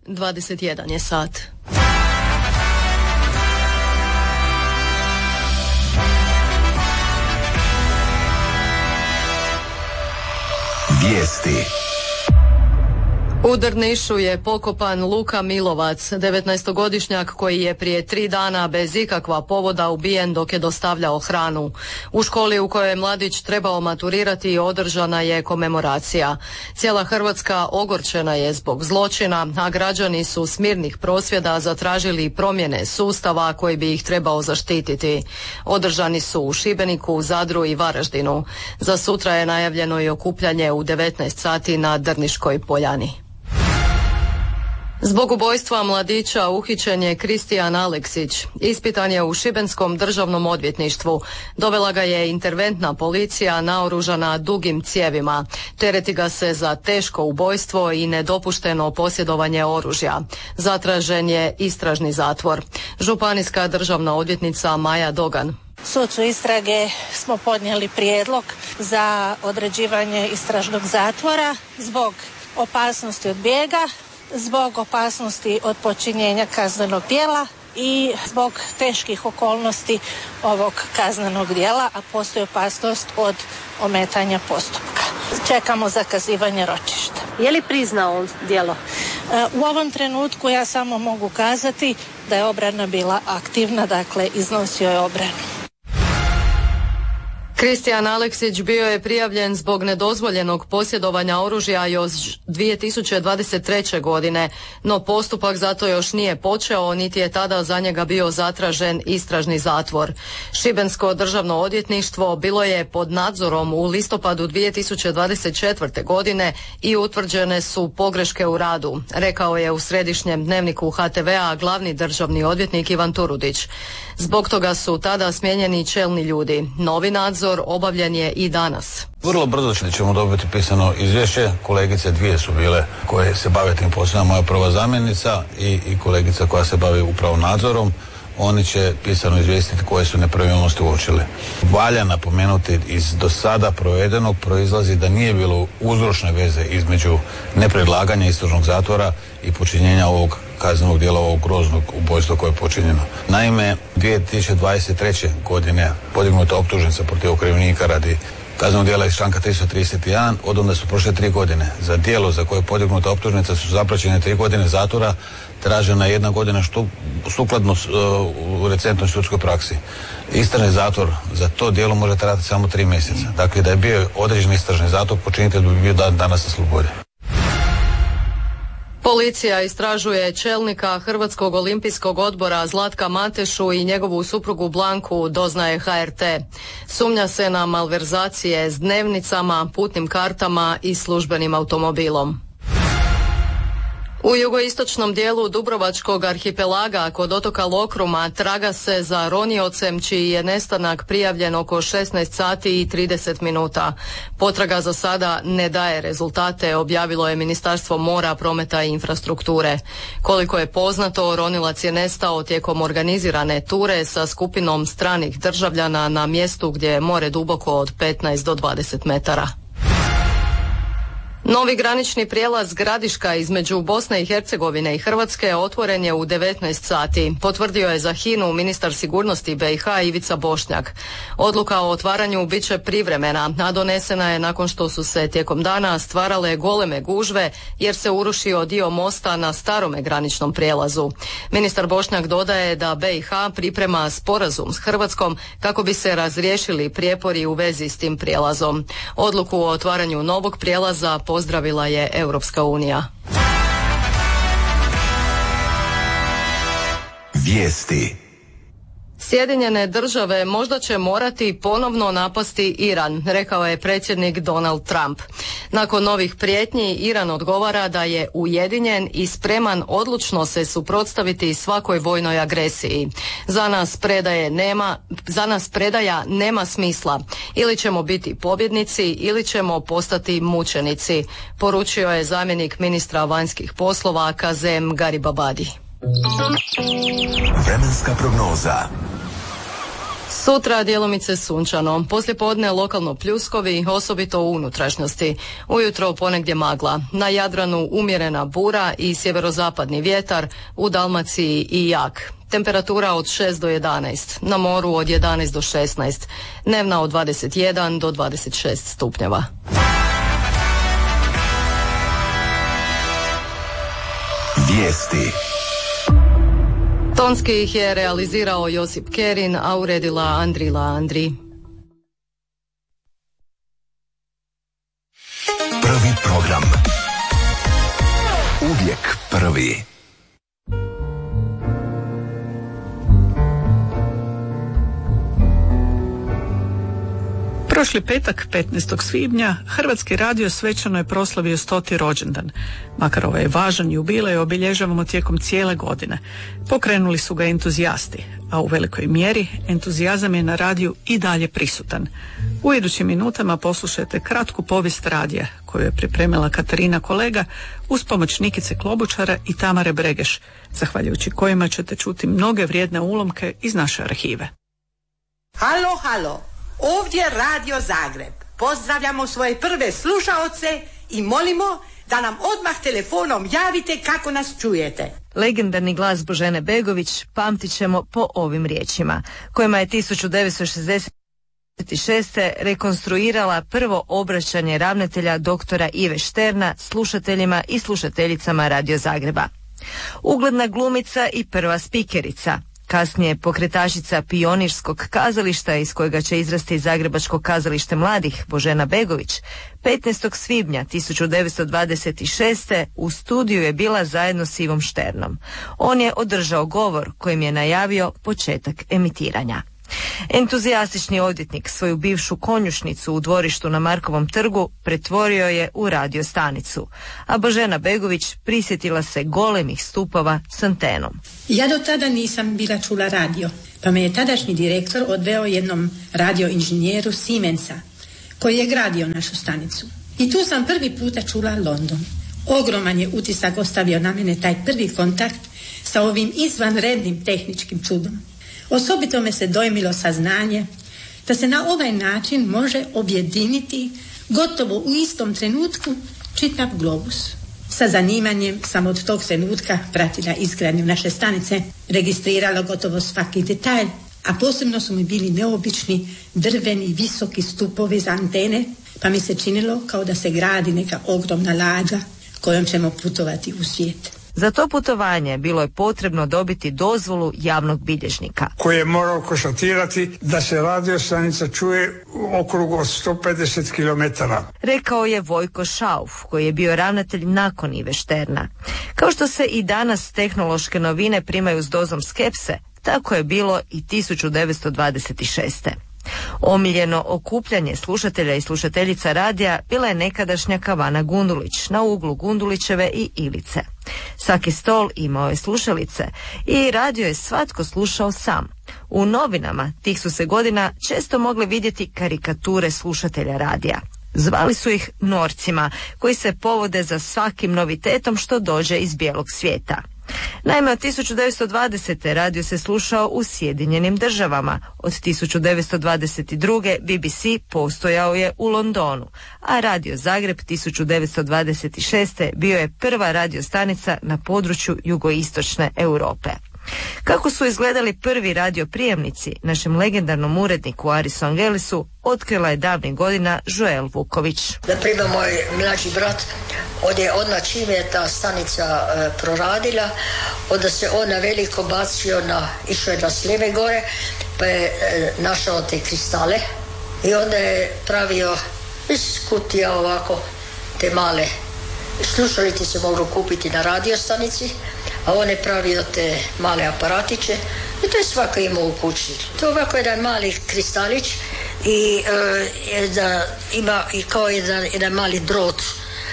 21 je sat. Vijesti. U Drnišu je pokopan Luka Milovac, 19-godišnjak koji je prije 3 dana bez ikakva povoda ubijen dok je dostavljao hranu. U školi u kojoj je mladić trebao maturirati održana je komemoracija. Cijela Hrvatska ogorčena je zbog zločina, a građani su s mirnih prosvjeda zatražili promjene sustava koji bi ih trebao zaštititi. Održani su u Šibeniku, Zadru i Varaždinu. Za sutra je najavljeno i okupljanje u 19 sati na Drniškoj poljani. Zbog ubojstva mladića uhićen je Kristijan Aleksić. Ispitan je u Šibenskom državnom odvjetništvu. Dovela ga je interventna policija naoružana dugim cijevima. Tereti ga se za teško ubojstvo i nedopušteno posjedovanje oružja. Zatražen je istražni zatvor. Županijska državna odvjetnica Maja Dogan. Sucu istrage smo podnijeli prijedlog za određivanje istražnog zatvora zbog opasnosti od bijega, zbog opasnosti od počinjenja kaznenog djela i zbog teških okolnosti ovog kaznenog djela, a postoji opasnost od ometanja postupka. Čekamo zakazivanje ročišta. Je li priznao djelo? U ovom trenutku ja samo mogu kazati da je obrana bila aktivna, dakle iznosio je obranu. Kristijan Aleksić bio je prijavljen zbog nedozvoljenog posjedovanja oružja još 2023. godine, no postupak zato još nije počeo, niti je tada za njega bio zatražen istražni zatvor. Šibensko državno odvjetništvo bilo je pod nadzorom u listopadu 2024. godine i utvrđene su pogreške u radu, rekao je u središnjem dnevniku HTV-a glavni državni odvjetnik Ivan Turudić. Zbog toga su tada smijenjeni čelni ljudi. Novi nadzor obavljen je i danas. Vrlo brzo ćemo dobiti pisano izvješće. Kolegice dvije su bile koje se bave tim poslovima, moja prva zamjenica i kolegica koja se bavi upravo nadzorom. Oni će pisano izvijestiti koje su nepravilnosti uočile. Valja napomenuti, iz do sada provedenog proizlazi da nije bilo uzročne veze između nepredlaganja istražnog zatvora i počinjenja ovog kaznenog djela, ovog groznog ubojstva koje je počinjeno. Naime, 2023. godine podignuta optužnica protiv okrivljenika radi kaznenog djela iz članka 331, od onda su prošle 3 godine. Za djelo za koje je podignuta optužnica su zapraćene 3 godine zatvora, tražena 1 godina sukladno u recentnoj sudskoj praksi. Istražni zatvor za to djelo može trajati samo 3 mjeseca. Dakle, da je bio određen istražni zatvor, počinitelj bi bio danas na slobodi. Policija istražuje čelnika Hrvatskog olimpijskog odbora Zlatka Matešu i njegovu suprugu Blanku, doznaje HRT. Sumnja se na malverzacije s dnevnicama, putnim kartama i službenim automobilom. U jugoistočnom dijelu Dubrovačkog arhipelaga kod otoka Lokruma traga se za roniocem čiji je nestanak prijavljen oko 16 sati i 30 minuta. Potraga za sada ne daje rezultate, objavilo je Ministarstvo mora, prometa i infrastrukture. Koliko je poznato, ronilac je nestao tijekom organizirane ture sa skupinom stranih državljana na mjestu gdje je more duboko od 15 do 20 metara. Novi granični prijelaz Gradiška između Bosne i Hercegovine i Hrvatske otvoren je u 19 sati, potvrdio je za HINA-u ministar sigurnosti BiH Ivica Bošnjak. Odluka o otvaranju bit će privremena, a donesena je nakon što su se tijekom dana stvarale goleme gužve jer se urušio dio mosta na starome graničnom prijelazu. Ministar Bošnjak dodaje da BiH priprema sporazum s Hrvatskom kako bi se razriješili prijepori u vezi s tim prijelazom. Odluku o otvaranju novog prijelaza pozdravila je Europska unija. Vijesti. Sjedinjene države možda će morati ponovno napasti Iran, rekao je predsjednik Donald Trump. Nakon novih prijetnji, Iran odgovara da je ujedinjen i spreman odlučno se suprotstaviti svakoj vojnoj agresiji. Za nas predaja nema smisla. Ili ćemo biti pobjednici ili ćemo postati mučenici, poručio je zamjenik ministra vanjskih poslova Kazem Garibabadi. Vremenska prognoza. Sutra djelomice sunčano, poslijepodne lokalno pljuskovi, osobito u unutrašnjosti. Ujutro ponegdje magla, na Jadranu umjerena bura i sjeverozapadni vjetar, u Dalmaciji i jak. Temperatura od 6 do 11, na moru od 11 do 16, dnevna od 21 do 26 stupnjeva. Vijesti. Tonski ih je realizirao Josip Kerin, a uredila Andrila Andri. Prvi program. Uvijek prvi. Prošli petak, 15. svibnja, Hrvatski radio svečano je proslavio 100. rođendan. Makar ovaj važan jubilej obilježavamo tijekom cijele godine. Pokrenuli su ga entuzijasti, a u velikoj mjeri entuzijazam je na radiju i dalje prisutan. U idućim minutama poslušajte kratku povijest radija koju je pripremila Katarina Kolega uz pomoć Nikice Klobučara i Tamare Bregeš, zahvaljujući kojima ćete čuti mnoge vrijedne ulomke iz naše arhive. Halo, halo! Ovdje Radio Zagreb. Pozdravljamo svoje prve slušaoce i molimo da nam odmah telefonom javite kako nas čujete. Legendarni glas Božene Begović pamtit ćemo po ovim riječima, kojima je 1966. rekonstruirala prvo obraćanje ravnatelja doktora Ive Šterna slušateljima i slušateljicama Radio Zagreba. Ugledna glumica i prva spikerica, kasnije pokretačica pionirskog kazališta iz kojega će izrasti Zagrebačko kazalište mladih, Božena Begović, 15. svibnja 1926. u studiju je bila zajedno s Ivom Šternom. On je održao govor kojim je najavio početak emitiranja. Entuzijastični odvjetnik svoju bivšu konjušnicu u dvorištu na Markovom trgu pretvorio je u radio stanicu, a Božena Begović prisjetila se golemih stupova s antenom. Ja do tada nisam bila čula radio, pa me je tadašnji direktor odveo jednom radioinženjeru Siemensa, koji je gradio našu stanicu. I tu sam prvi puta čula London. Ogroman je utisak ostavio na mene taj prvi kontakt sa ovim izvanrednim tehničkim čudom. Osobito me se dojmilo saznanje da se na ovaj način može objediniti gotovo u istom trenutku čitav globus. Sa zanimanjem sam od tog trenutka pratila izgradnju naše stanice, registrirala gotovo svaki detalj, a posebno su mi bili neobični drveni visoki stupovi za antene, pa mi se činilo kao da se gradi neka ogromna lađa kojom ćemo putovati u svijet. Za to putovanje bilo je potrebno dobiti dozvolu javnog bilježnika, koji je morao konstatirati da se radio stanica čuje u okrugu od 150 km. Rekao je Vojko Šauf, koji je bio ravnatelj nakon Ive Šterna. Kao što se i danas tehnološke novine primaju s dozom skepse, tako je bilo i 1926. Omiljeno okupljanje slušatelja i slušateljica radija bila je nekadašnja kavana Gundulić na uglu Gundulićeve i Ilice. Svaki stol imao je slušalice i radio je svatko slušao sam. U novinama tih su se godina često mogle vidjeti karikature slušatelja radija. Zvali su ih norcima, koji se povode za svakim novitetom što dođe iz bijelog svijeta. Naime, od 1920. radio se slušao u Sjedinjenim državama. Od 1922. BBC postojao je u Londonu, a Radio Zagreb 1926. bio je prva radio stanica na području jugoistočne Europe. Kako su izgledali prvi radioprijemnici, našem legendarnom uredniku Arisu Angelisu otkrila je davnih godina Joel Vuković. Naprimjer, moj mlađi brat, odmah čim je ta stanica proradila, onda se on na veliko bacio, išao je na Sljeme gore, pa je našao te kristale i onda je pravio iz kutija ovako te male slušalice se mogu kupiti na radiostanici, a on je pravio te male aparatiće i to je svako imao u kući. To je ovako jedan mali kristalić i ima i kao jedan mali drot,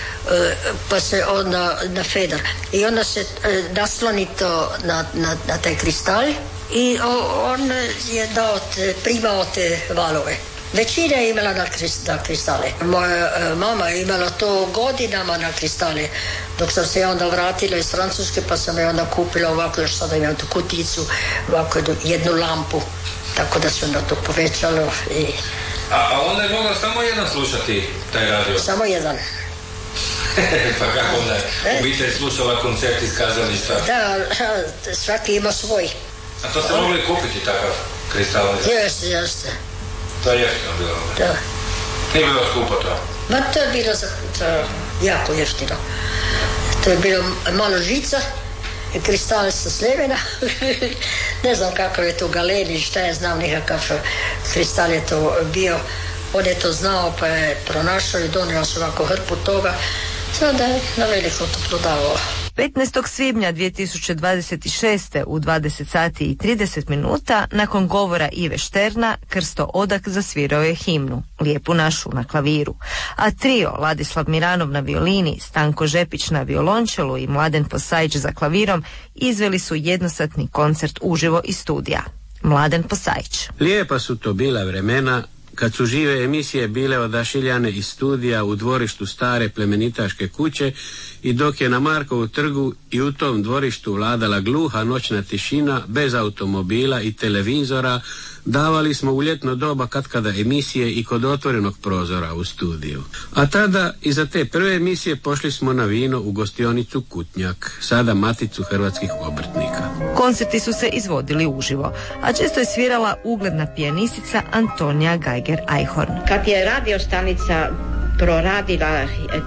pa se onda na feder i onda se nasloni to na taj kristal i on je primao te valove. Većina je imala na kristale. Moja mama je imala to godinama na kristale. Dok sam se onda vratila iz Francuske, pa sam je onda kupila ovako, još sada imam tu kuticu, ovako jednu lampu. tako da se onda to povećalo. A onda je mogla samo jedan slušati taj radio? Samo jedan. Pa kako onda je obitelj slušala koncert iz kazališta? Da, svaki ima svoj. A to ste mogli kupiti takav kristal? Jeste. To je jeftino bilo? Da. Nije bilo skupo to? Ma to je bilo jako jeftino. To je bilo malo žica, kristal sa Sljemena. Ne znam kakav je to galeni, šta je znam, nekakav kristal je to bio. On je to znao pa je pronašao i donio se ovako hrpu toga. Sada je na veliko to prodavao. 15. svibnja 2026. u 20 sati i 30 minuta nakon govora Ive Šterna, Krsto Odak zasvirao je himnu Lijepu našu na klaviru, a trio Ladislav Miranov na violini, Stanko Žepić na violončelu i Mladen Posajić za klavirom izveli su jednosatni koncert uživo iz studija. Mladen Posajić. Lijepa su to bila vremena kad su žive emisije bile odašiljane iz studija u dvorištu stare plemenitaške kuće i dok je na Markovu trgu i u tom dvorištu vladala gluha noćna tišina bez automobila i televizora, davali smo u ljetno doba katkada emisije i kod otvorenog prozora u studiju. A tada iza te prve emisije pošli smo na vino u gostionicu Kutnjak, sada Maticu hrvatskih obrtnika. Koncerti su se izvodili uživo, a često je svirala ugledna pijanistica Antonija Geiger-Eichhorn. Kad je radiostanica proradila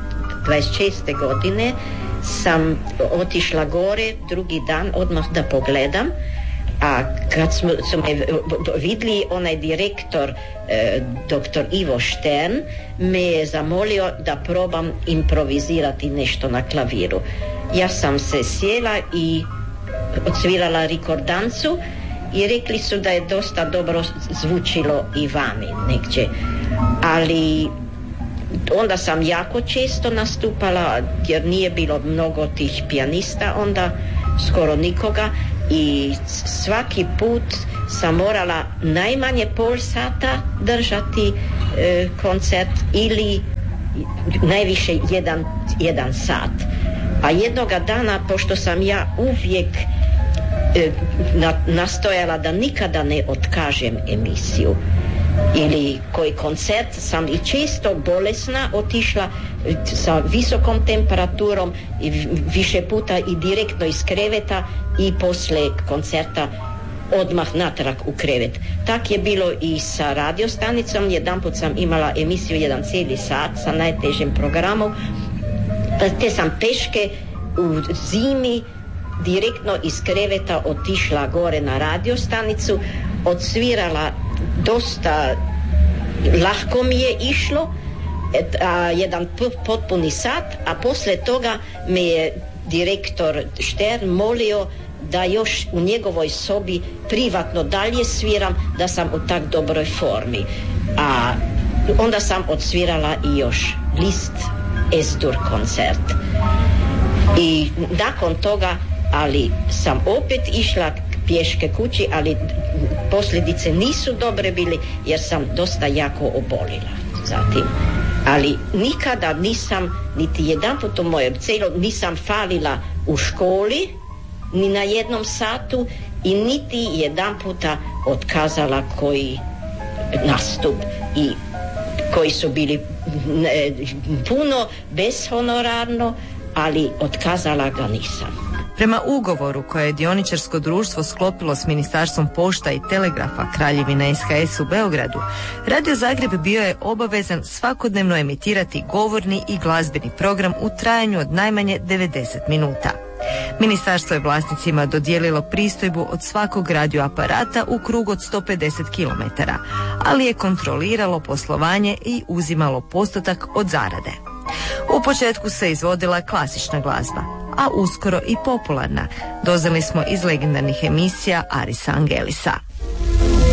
26. godine, sam otišla gore drugi dan odmah da pogledam, a kad su me vidjeli, onaj direktor, dr. Ivo Štern, me je zamolio da probam improvizirati nešto na klaviru. Ja sam se sjela i odsvirala rikordancu i rekli su da je dosta dobro zvučilo i vani negdje. Ali onda sam jako često nastupala jer nije bilo mnogo tih pijanista, onda skoro nikoga, i svaki put sam morala najmanje pol sata držati koncert ili najviše jedan sat. A jednoga dana, pošto sam ja uvijek nastojala da nikada ne otkažem emisiju ili koji koncert, sam i često bolesna otišla sa visokom temperaturom i više puta i direktno iz kreveta i poslije koncerta odmah natrag u krevet. Tak je bilo i sa radiostanicom. Jedanput sam imala emisiju jedan cijeli sat sa najtežim programom, te sam peške u zimi direktno iz kreveta otišla gore na radiostanicu, odsvirala dosta lahko mi je išlo, jedan potpuni sat, a poslije toga me je direktor Štern molio da još u njegovoj sobi privatno dalje sviram, da sam u tak dobroj formi. A onda sam odsvirala i još Liszt Es-Dur koncert. I nakon toga, ali sam opet išla pješke kući, ali posljedice nisu dobre bili jer sam dosta jako obolila zatim. Ali nikada nisam, niti jedanput u mojem celu nisam falila u školi, ni na jednom satu, i niti jedanputa otkazala koji nastup i koji su bili puno bezhonorarno, ali otkazala ga nisam. Prema ugovoru koje je dioničarsko društvo sklopilo s Ministarstvom pošta i telegrafa Kraljevine SHS u Beogradu, Radio Zagreb bio je obavezan svakodnevno emitirati govorni i glazbeni program u trajanju od najmanje 90 minuta. Ministarstvo je vlasnicima dodijelilo pristojbu od svakog radioaparata u krug od 150 km, ali je kontroliralo poslovanje i uzimalo postotak od zarade. U početku se izvodila klasična glazba, a uskoro i popularna, doznali smo iz legendarnih emisija Arisa Angelisa.